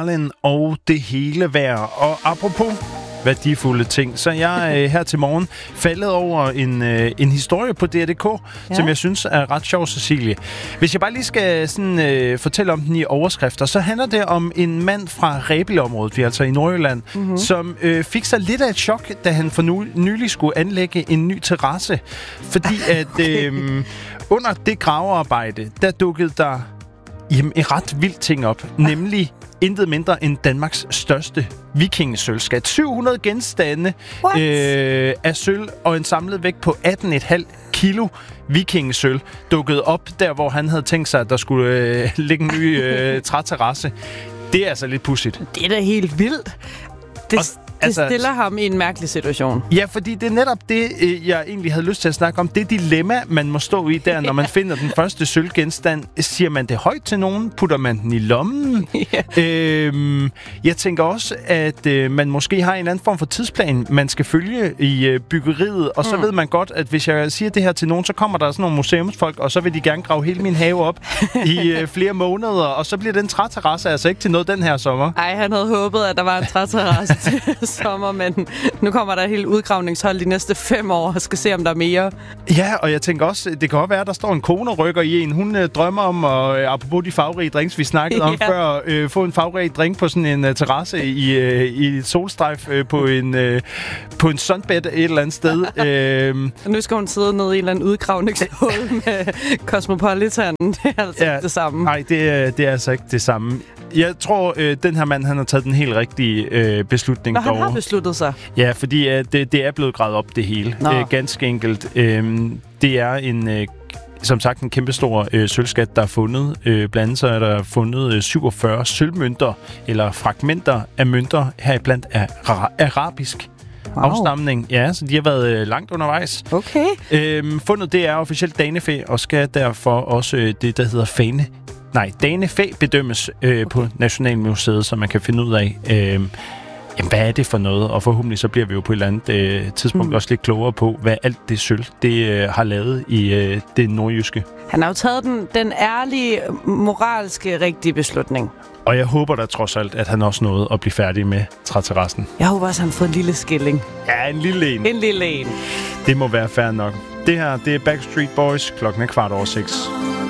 Marlin og det hele værd. Og apropos værdifulde ting, så jeg her til morgen faldet over en historie på DR.dk, som jeg synes er ret sjov, Cecilie. Hvis jeg bare lige skal sådan, fortælle om den i overskrifter, så handler det om en mand fra Rebild-området, vi er altså i Nordjylland, som fik sig lidt af et chok, da han for nylig skulle anlægge en ny terrasse. Fordi at under det gravearbejde, der dukkede der en ret vild ting op, nemlig intet mindre end Danmarks største vikingesølvskat. 700 genstande af sølv og en samlet vægt på 18,5 kilo vikingesølv dukkede op der, hvor han havde tænkt sig, at der skulle ligge en ny træterrasse. Det er altså lidt pudsigt. Det er da helt vildt. Det stiller ham i en mærkelig situation. Ja, fordi det er netop det, jeg egentlig havde lyst til at snakke om. Det dilemma, man må stå i der, når man finder den første sølvgenstand. Siger man det højt til nogen? Putter man den i lommen? Jeg tænker også, at man måske har en eller anden form for tidsplan, man skal følge i byggeriet. Og så ved man godt, at hvis jeg siger det her til nogen, så kommer der sådan nogle museumsfolk, og så vil de gerne grave hele min have op i flere måneder. Og så bliver den træterrasse altså ikke til noget den her sommer. Ej, han havde håbet, at der var en træterrasse til sommer, men nu kommer der et helt udgravningshold de næste 5 år og skal se, om der er mere. Ja, og jeg tænker også, det kan også være, at der står en kone og rykker i en. Hun drømmer om, og apropos de farverige drinks, vi snakkede om før, få en farverig drink på sådan en terrasse i et solstrejf på en sunbed et eller andet sted. Nu skal hun sidde nede i en eller anden udgravningshul med Cosmopolitan. Det er altså ikke det samme. Nej, det er altså ikke det samme. Jeg tror, den her mand, han har taget den helt rigtige beslutning. Når han har besluttet sig? Ja, fordi det er blevet gravet op, det hele. Ganske enkelt. Det er som sagt en kæmpestor sølvskat, der er fundet. Blandt andet så er der fundet 47 sølvmønter, eller fragmenter af mønter, heriblandt af arabisk afstamning. Ja, så de har været langt undervejs. Okay. Fundet, det er officielt danefæ, og skal derfor også det, der hedder danefæ bedømmes på Nationalmuseet, så man kan finde ud af, jamen, hvad er det for noget? Og forhåbentlig så bliver vi jo på et eller andet tidspunkt også lidt klogere på, hvad alt det sølv, det har lavet i det nordjyske. Han har jo taget den ærlige, moralske, rigtige beslutning. Og jeg håber da trods alt, at han også nåede at blive færdig med træterrassen. Jeg håber også, at han får en lille skilling. Ja, en lille en. En lille en. Det må være fair nok. Det her, det er Backstreet Boys, 6:15.